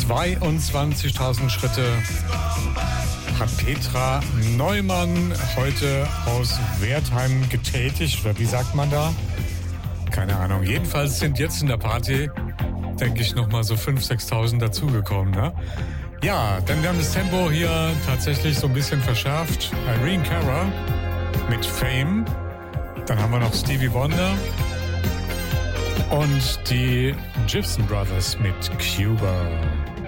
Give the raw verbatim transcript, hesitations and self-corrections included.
zweiundzwanzigtausend Schritte hat Petra Neumann heute aus Wertheim getätigt, oder wie sagt man da? Keine Ahnung. Jedenfalls sind jetzt in der Party, denke ich, nochmal so fünftausend, sechstausend dazugekommen, ne? Ja, denn wir haben das Tempo hier tatsächlich so ein bisschen verschärft. Irene Cara mit Fame. Dann haben wir noch Stevie Wonder. Und die Gibson Brothers mit Cuba.